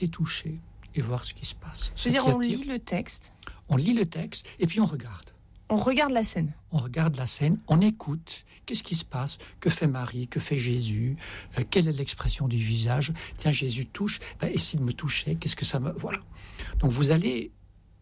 et toucher et voir ce qui se passe. Je veux dire, on lit le texte. On lit le texte et puis on regarde. On regarde la scène. On regarde la scène, on écoute. Qu'est-ce qui se passe? Que fait Marie? Que fait Jésus? Quelle est l'expression du visage? Tiens, Jésus touche. Et s'il me touchait, qu'est-ce que ça me... Voilà. Donc vous allez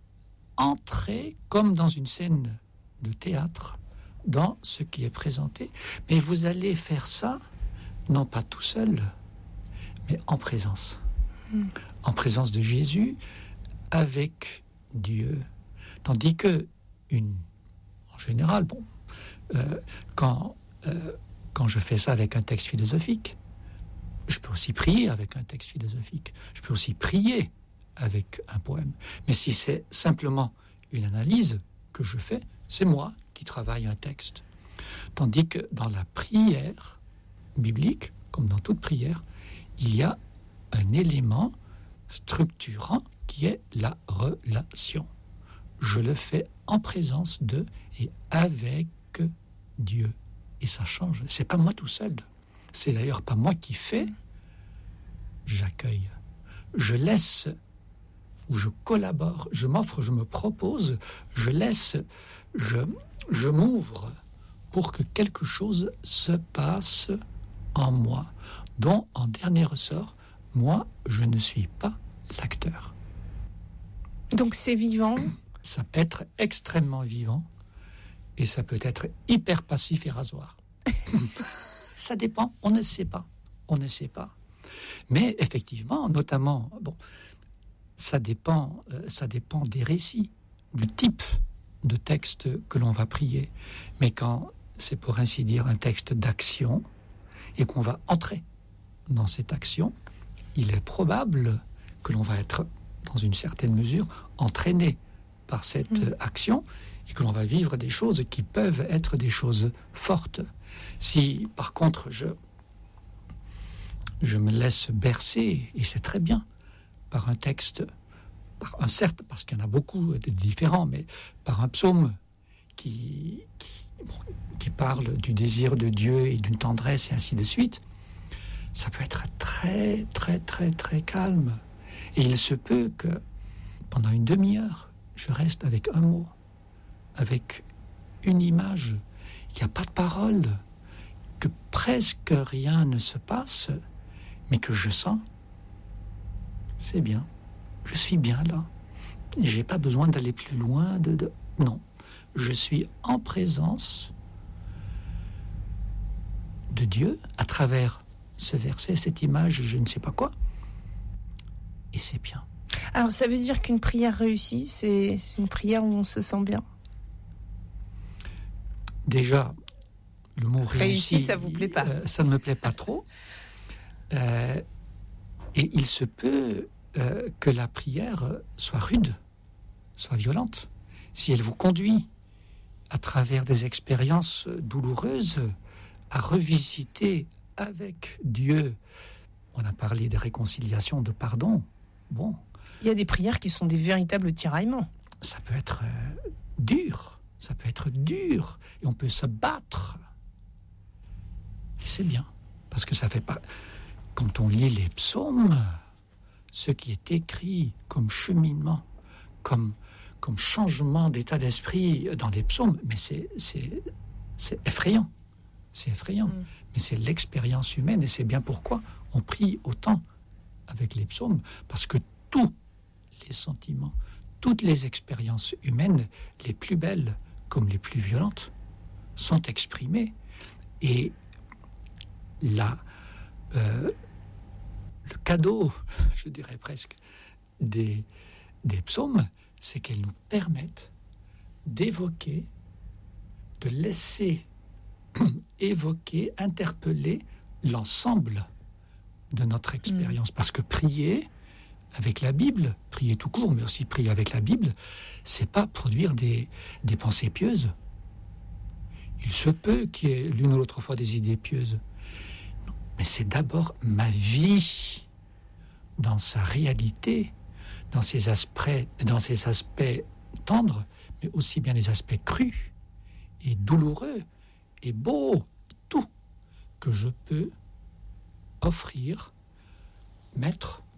entrer comme dans une scène de théâtre, dans ce qui est présenté. Mais vous allez faire ça, non pas tout seul, mais en présence. En présence de Jésus, avec Dieu. Tandis que en général, quand je fais ça avec un texte philosophique, je peux aussi prier avec un texte philosophique. Je peux aussi prier avec un poème. Mais si c'est simplement une analyse que je fais, c'est moi qui travaille un texte. Tandis que dans la prière biblique, comme dans toute prière, il y a un élément structurant qui est la relation. Je le fais en présence de et avec Dieu. Et ça change. C'est pas moi tout seul. C'est d'ailleurs pas moi qui fais. J'accueille. Je laisse, ou je collabore, je m'offre, je me propose, je laisse, je m'ouvre pour que quelque chose se passe en moi, dont, en dernier ressort, moi, je ne suis pas l'acteur. Donc c'est vivant. Ça peut être extrêmement vivant et ça peut être hyper passif et rasoir. Ça dépend, on ne sait pas. On ne sait pas. Mais effectivement, notamment, ça dépend des récits, du type de texte que l'on va prier. Mais quand c'est pour ainsi dire un texte d'action et qu'on va entrer dans cette action, il est probable que l'on va être, dans une certaine mesure, entraîné par cette action et que l'on va vivre des choses qui peuvent être des choses fortes. Si, par contre, je me laisse bercer, et c'est très bien, par un texte, parce qu'il y en a beaucoup de différents, mais par un psaume qui parle du désir de Dieu et d'une tendresse et ainsi de suite, ça peut être très, très, très, très calme. Et il se peut que pendant une demi-heure, je reste avec un mot, avec une image, qu'il n'y a pas de parole, que presque rien ne se passe, mais que je sens, c'est bien, je suis bien là. J'ai pas besoin d'aller plus loin, non. Je suis en présence de Dieu à travers ce verset, cette image, je ne sais pas quoi, et c'est bien. Alors, ça veut dire qu'une prière réussie, c'est une prière où on se sent bien. Déjà, le mot réussi, ça vous plaît pas? Ça ne me plaît pas trop. Et il se peut que la prière soit rude, soit violente. Si elle vous conduit à travers des expériences douloureuses à revisiter avec Dieu, on a parlé de réconciliation, de pardon, bon. Il y a des prières qui sont des véritables tiraillements. Ça peut être dur, et on peut se battre. Et c'est bien, parce que ça fait pas... Quand on lit les psaumes, ce qui est écrit comme cheminement, comme changement d'état d'esprit dans les psaumes, mais c'est effrayant. C'est effrayant. Mais c'est l'expérience humaine, et c'est bien pourquoi on prie autant avec les psaumes, parce que tous les sentiments, toutes les expériences humaines, les plus belles comme les plus violentes, sont exprimées. Et là, le cadeau, je dirais presque, des psaumes, c'est qu'elles nous permettent d'évoquer, de laisser évoquer, interpeller l'ensemble de notre expérience. Parce que prier avec la Bible, prier tout court, mais aussi prier avec la Bible, c'est pas produire des pensées pieuses. Il se peut qu'il y ait l'une ou l'autre fois des idées pieuses. Non, mais c'est d'abord ma vie, dans sa réalité, dans ses aspects tendres, mais aussi bien les aspects crus et douloureux et beaux, tout, que je peux offrir, mettre